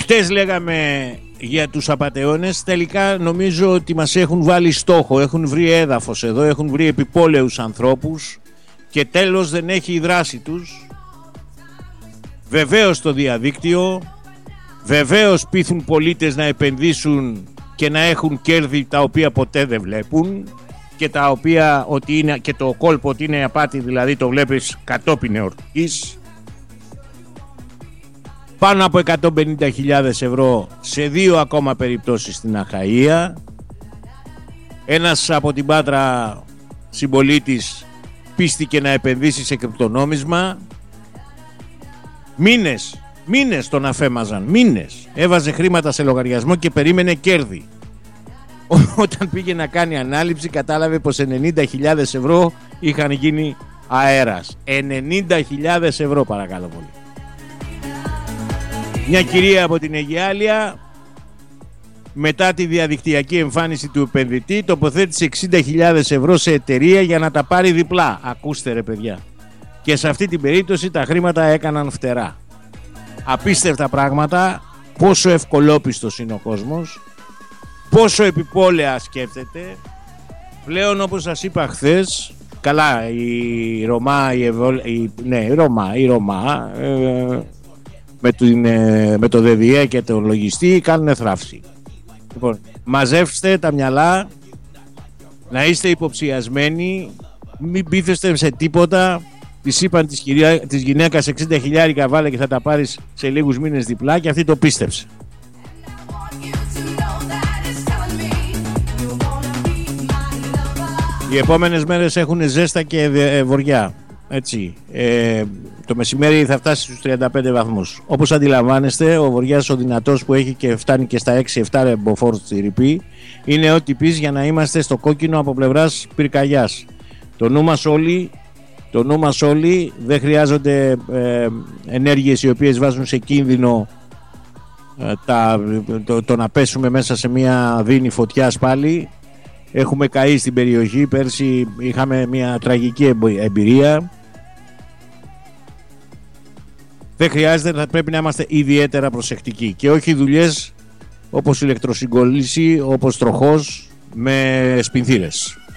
Χτες λέγαμε για τους απατεώνες, τελικά νομίζω ότι μας έχουν βάλει στόχο, έχουν βρει έδαφος εδώ, έχουν βρει επιπόλαιους ανθρώπους και τέλος δεν έχει η δράση τους. Βεβαίως το διαδίκτυο, βεβαίως πείθουν πολίτες να επενδύσουν και να έχουν κέρδη τα οποία ποτέ δεν βλέπουν και τα οποία ότι είναι, και το κόλπο ότι είναι απάτη, δηλαδή το βλέπεις κατόπιν εορτής. Πάνω από 150.000 ευρώ σε 2 ακόμα περιπτώσεις στην Αχαΐα. Ένας από την Πάτρα συμπολίτης πίστηκε να επενδύσει σε κρυπτονόμισμα. Μήνες τον αφέμαζαν, μήνες. Έβαζε χρήματα σε λογαριασμό και περίμενε κέρδη. Όταν πήγε να κάνει ανάληψη κατάλαβε πως 90.000 ευρώ είχαν γίνει αέρας. 90.000 ευρώ παρακαλώ πολύ. Μια κυρία από την Αιγιάλεια, μετά τη διαδικτυακή εμφάνιση του επενδυτή, τοποθέτησε 60.000 ευρώ σε εταιρεία για να τα πάρει διπλά. Ακούστε ρε παιδιά. Και σε αυτή την περίπτωση τα χρήματα έκαναν φτερά. Απίστευτα πράγματα. Πόσο ευκολόπιστος είναι ο κόσμος, πόσο επιπόλαια σκέφτεται. Πλέον, όπως σας είπα χθες, καλά η Ρωμά, η Ρωμά με το ΔΔΕ και το λογιστή κάνουν θράψη. Λοιπόν, μαζεύστε τα μυαλά, να είστε υποψιασμένοι, μην πείθεστε σε τίποτα. Της είπαν της γυναίκας 60.000 βάλε και θα τα πάρεις σε λίγους μήνες διπλά και αυτή το πίστεψε. Οι επόμενες μέρες έχουν ζέστα και βοριά. Έτσι. Το μεσημέρι θα φτάσει στους 35 βαθμούς. Όπως αντιλαμβάνεστε, ο βοριάς ο δυνατός που έχει και φτάνει και στα 6-7 ρεμποφόρ στη ρηπή είναι ό,τι πεις για να είμαστε στο κόκκινο από πλευράς πυρκαγιάς. Το νου μας όλοι, δεν χρειάζονται ενέργειες οι οποίες βάζουν σε κίνδυνο το να πέσουμε μέσα σε μια δίνη φωτιάς πάλι. Έχουμε καεί στην περιοχή, πέρσι είχαμε μια τραγική εμπειρία. Δεν χρειάζεται, θα πρέπει να είμαστε ιδιαίτερα προσεκτικοί και όχι δουλειές όπως ηλεκτροσυγκόλληση, όπως τροχός με σπινθήρες.